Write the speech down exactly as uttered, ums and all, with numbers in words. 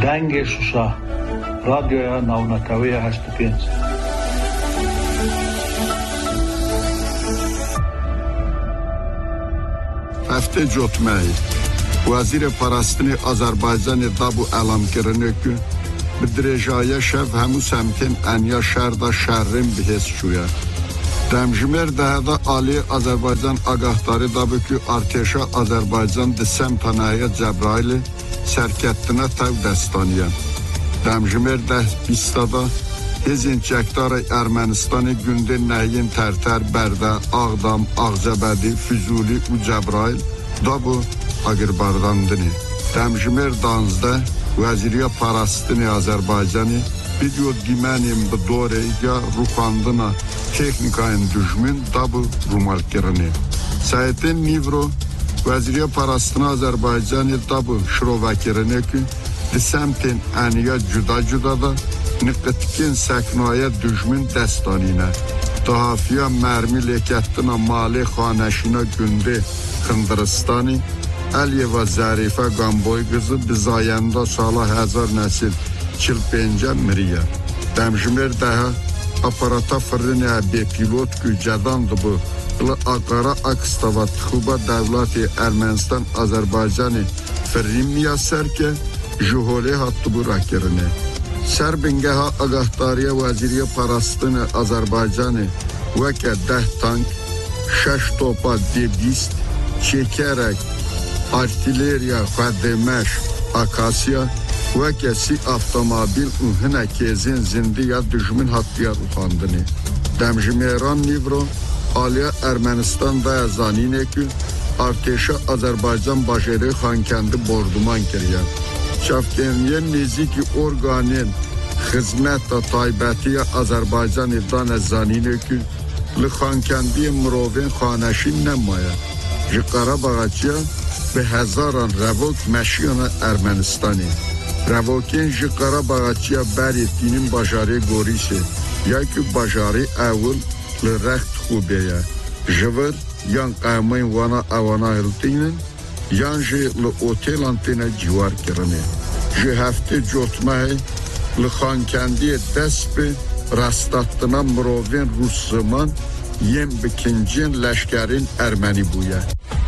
دنگ شوشا رادیویا ناونتاوی هشت و پنج. هفته جوتمه وزیر پرستنی آذربایجان دابو اعلام کرده که به درجای شف همو سمتین انیا شهر دا شهرین بهست شویا. دمجمر دهدا عالی آذربایجان آگاهداری دابو که ارتشا آذربایجان دسم تنهایی جبرائیل سرکتنا تو دستانیه. دمجمر ده بیستادا هزین چکتار ارمنستان گنده نهین ترتر برده آغدام، آغزبدی، فیزولی و جبرائیل دابو آگربارداندنی. دمجمر دانزده وزیری پرستنی آذربایجانی ویدیو دیمنیم به دوره یا روخاندنا تکنیکاین دشمن دابو رومال کرنی. سایتین نیورو وزیری پرستنی آذربایجانی دابو شروع کرنی که دسمتین انیا جدا جدا دا نقطکین سکنای دشمن دستانینه. تحافیا مرمی لکتنا مالی خانشینا گنده خندرستانی علی و ظریفه گامبوی گزو بزاینده سالا هزار نسل چل پنجه مریه. دمجمر ده اپاراتا فرنه بی پیلوت که جدان دو بو بلا آقارا اکستاوات خوبا دولت ارمنستان آذربایجانی فرین میاسر که جهوله هاتو بو را کرنه. سر بنگه ها اگاهداری وزیری پرستن آذربایجانی وکه ده تانک، شش توپا دی بیست، چکرک، artilleriya xaddemeş akasya ve kesi avtomobil uhına kezin zindiya düşmün hattiya uxandını. Demjimeran Nivro Aliya Ermenistan da zanine ki arteşa Azerbaycan başarı xankendi borduman kiriyen. Çafkeniye niziki organin hizmeta taybetiya Azerbaycan evdan zanine ki li xankendi mrovin xaneşin nemaya. Ji Qarabağaçya به هزاران روک مشیان ارمنستانی. روکین جی قراباغچیا بری تینین باشاری گوریسه یا که باشاری اول لرخت خوبیه. جور یان قامین وانا اوانا هلتینن یان جی لوتیلان تینه جوار کرنه. جی هفته جوتمه لخانکندی دست به راستاتنا مروین روس زمان یم بکنجین لشکرین ارمنی بویه.